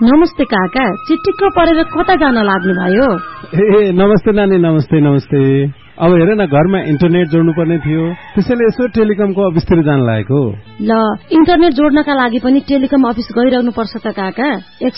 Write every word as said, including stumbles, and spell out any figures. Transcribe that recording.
नमस्ते काका, चिटिक्क परेर कता जान लाग्नु भयो? ए नमस्ते नानी, नमस्ते नमस्ते। अब हेर न, घरमा इन्टरनेट जोड्नु पर्ने थियो, त्यसैले यसो टेलिकमको अफिसतिर जान लागेको। ल, इन्टरनेट जोड्नका लागि पनि टेलिकम अफिस गइरहनु पर्छ त काका? एक